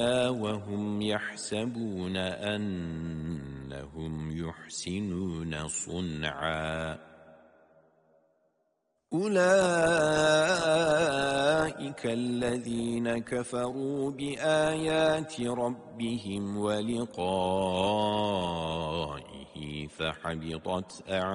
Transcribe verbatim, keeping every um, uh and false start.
الدنيا وهم يحسبون أنهم يحسنون صنعا أولئك الذين كفروا بآيات ربهم ولقائه فحبطت أعمالهم